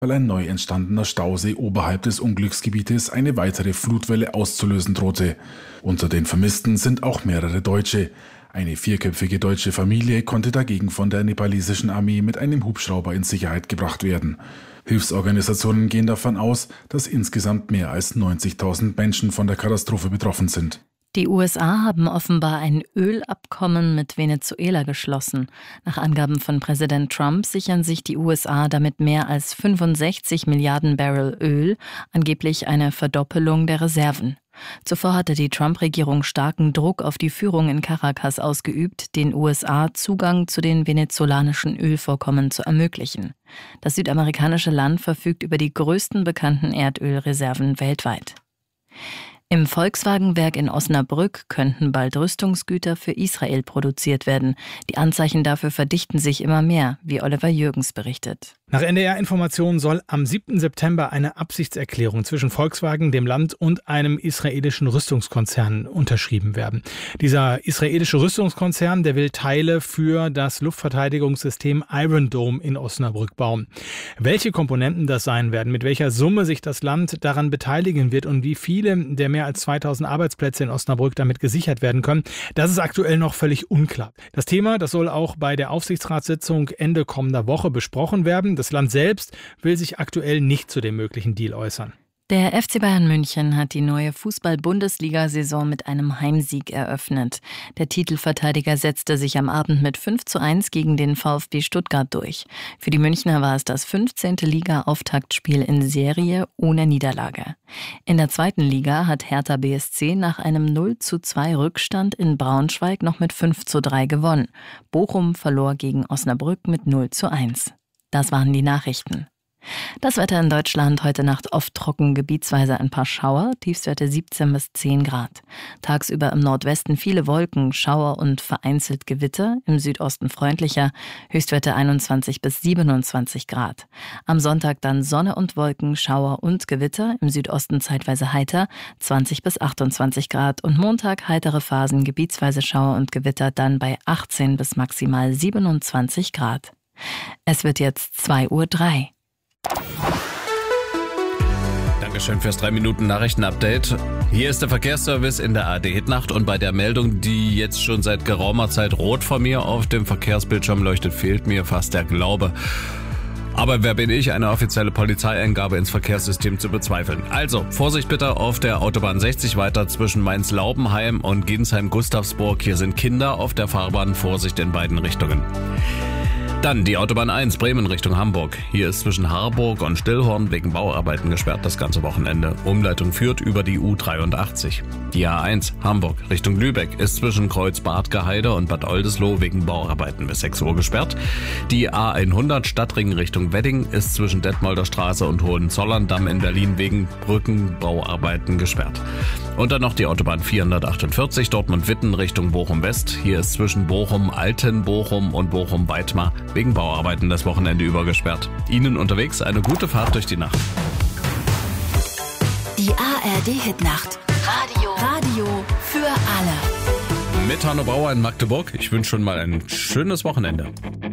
weil ein neu entstandener Stausee oberhalb des Unglücksgebietes eine weitere Flutwelle auszulösen drohte. Unter den Vermissten sind auch mehrere Deutsche. Eine 4-köpfige deutsche Familie konnte dagegen von der nepalesischen Armee mit einem Hubschrauber in Sicherheit gebracht werden. Hilfsorganisationen gehen davon aus, dass insgesamt mehr als 90.000 Menschen von der Katastrophe betroffen sind. Die USA haben offenbar ein Ölabkommen mit Venezuela geschlossen. Nach Angaben von Präsident Trump sichern sich die USA damit mehr als 65 Milliarden Barrel Öl, angeblich eine Verdoppelung der Reserven. Zuvor hatte die Trump-Regierung starken Druck auf die Führung in Caracas ausgeübt, den USA Zugang zu den venezolanischen Ölvorkommen zu ermöglichen. Das südamerikanische Land verfügt über die größten bekannten Erdölreserven weltweit. Im Volkswagenwerk in Osnabrück könnten bald Rüstungsgüter für Israel produziert werden. Die Anzeichen dafür verdichten sich immer mehr, wie Oliver Jürgens berichtet. Nach NDR-Informationen soll am 7. September eine Absichtserklärung zwischen Volkswagen, dem Land und einem israelischen Rüstungskonzern unterschrieben werden. Dieser israelische Rüstungskonzern, der will Teile für das Luftverteidigungssystem Iron Dome in Osnabrück bauen. Welche Komponenten das sein werden, mit welcher Summe sich das Land daran beteiligen wird und wie viele der mehr als 2000 Arbeitsplätze in Osnabrück damit gesichert werden können, das ist aktuell noch völlig unklar. Das Thema, das soll auch bei der Aufsichtsratssitzung Ende kommender Woche besprochen werden. Das Land selbst will sich aktuell nicht zu dem möglichen Deal äußern. Der FC Bayern München hat die neue Fußball-Bundesliga-Saison mit einem Heimsieg eröffnet. Der Titelverteidiger setzte sich am Abend mit 5:1 gegen den VfB Stuttgart durch. Für die Münchner war es das 15. Liga-Auftaktspiel in Serie ohne Niederlage. In der 2. Liga hat Hertha BSC nach einem 0:2 Rückstand in Braunschweig noch mit 5:3 gewonnen. Bochum verlor gegen Osnabrück mit 0:1. Das waren die Nachrichten. Das Wetter in Deutschland: heute Nacht oft trocken, gebietsweise ein paar Schauer, Tiefstwerte 17 bis 10 Grad. Tagsüber im Nordwesten viele Wolken, Schauer und vereinzelt Gewitter, im Südosten freundlicher, Höchstwerte 21 bis 27 Grad. Am Sonntag dann Sonne und Wolken, Schauer und Gewitter, im Südosten zeitweise heiter, 20 bis 28 Grad und Montag heitere Phasen, gebietsweise Schauer und Gewitter, dann bei 18 bis maximal 27 Grad. Es wird jetzt 2:03 Uhr. Dankeschön fürs 3-Minuten-Nachrichten-Update. Hier ist der Verkehrsservice in der ARD-Hitnacht und bei der Meldung, die jetzt schon seit geraumer Zeit rot vor mir auf dem Verkehrsbildschirm leuchtet, fehlt mir fast der Glaube. Aber wer bin ich, eine offizielle Polizeieingabe ins Verkehrssystem zu bezweifeln? Also, Vorsicht bitte auf der Autobahn 60 weiter zwischen Mainz-Laubenheim und Ginsheim-Gustavsburg. Hier sind Kinder auf der Fahrbahn, Vorsicht in beiden Richtungen. Dann die Autobahn 1 Bremen Richtung Hamburg. Hier ist zwischen Harburg und Stillhorn wegen Bauarbeiten gesperrt das ganze Wochenende. Umleitung führt über die U83. Die A1 Hamburg Richtung Lübeck ist zwischen Kreuz-Bad-Geheide und Bad Oldesloe wegen Bauarbeiten bis 6 Uhr gesperrt. Die A100 Stadtring Richtung Wedding ist zwischen Detmolder Straße und Hohenzollern-Damm in Berlin wegen Brückenbauarbeiten gesperrt. Und dann noch die Autobahn 448 Dortmund-Witten Richtung Bochum-West. Hier ist zwischen Bochum-Altenbochum und Bochum-Weitmar wegen Bauarbeiten das Wochenende über gesperrt. Ihnen unterwegs eine gute Fahrt durch die Nacht. Die ARD-Hitnacht. Radio für alle. Mit Hanno Bauer in Magdeburg. Ich wünsche schon mal ein schönes Wochenende.